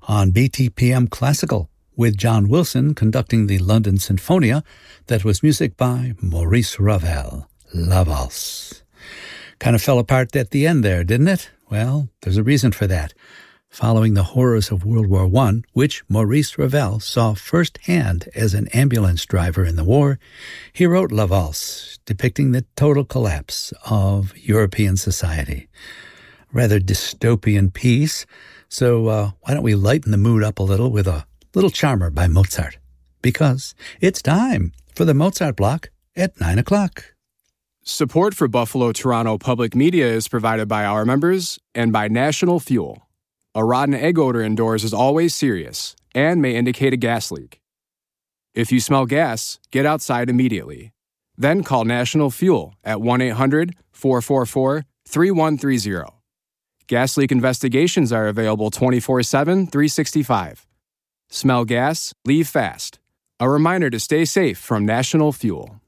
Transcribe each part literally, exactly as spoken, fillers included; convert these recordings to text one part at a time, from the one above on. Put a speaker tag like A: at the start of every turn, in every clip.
A: on B T P M Classical, with John Wilson conducting the London Sinfonia. That was music by Maurice Ravel, La Valse. Kind of fell apart at the end there, didn't it? Well, there's a reason for that. Following the horrors of World War One, which Maurice Ravel saw firsthand as an ambulance driver in the war, he wrote La Valse, depicting the total collapse of European society. Rather dystopian piece, so uh, why don't we lighten the mood up a little with a little charmer by Mozart? Because it's time for the Mozart block at nine o'clock.
B: Support for Buffalo Toronto Public Media is provided by our members and by National Fuel. A rotten egg odor indoors is always serious and may indicate a gas leak. If you smell gas, get outside immediately. Then call National Fuel at one eight hundred, four four four, three one three zero. Gas leak investigations are available twenty-four seven, three sixty-five. Smell gas? Leave fast. A reminder to stay safe from National Fuel.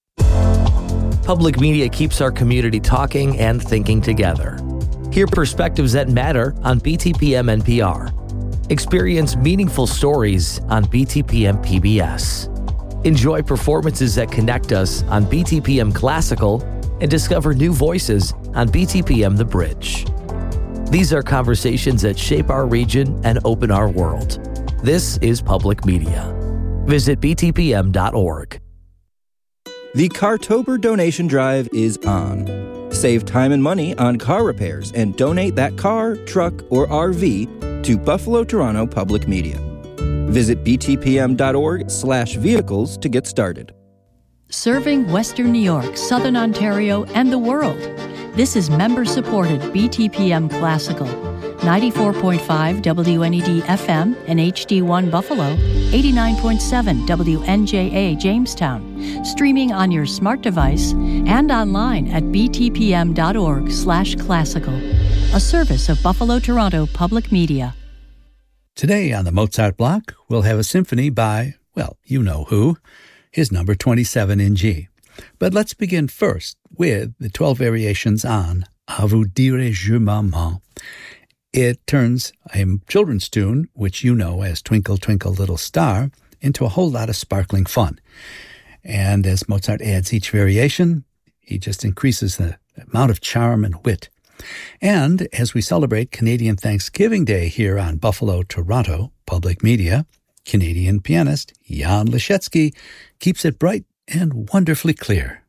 C: Public media keeps our community talking and thinking together. Hear perspectives that matter on B T P M N P R. Experience meaningful stories on B T P M P B S. Enjoy performances that connect us on B T P M Classical and discover new voices on B T P M The Bridge. These are conversations that shape our region and open our world. This is public media. Visit b t p m dot org.
D: The Cartober donation drive is on. Save time and money on car repairs and donate that car, truck, or R V to Buffalo Toronto Public Media. Visit b t p m dot org slash vehicles to get started.
E: Serving Western New York, Southern Ontario, and the world. This is member-supported B T P M Classical. ninety-four point five W N E D F M and H D one Buffalo, eighty-nine point seven W N J A Jamestown, streaming on your smart device and online at b t p m dot org slash classical, a service of Buffalo Toronto Public Media.
A: Today on the Mozart block, we'll have a symphony by, well, you know who, his number twenty-seven in G. But let's begin first with the twelve variations on À vous dire je maman. It turns a children's tune, which you know as Twinkle, Twinkle, Little Star, into a whole lot of sparkling fun. And as Mozart adds each variation, he just increases the amount of charm and wit. And as we celebrate Canadian Thanksgiving Day here on Buffalo, Toronto Public Media, Canadian pianist Jan Leschetski keeps it bright and wonderfully clear.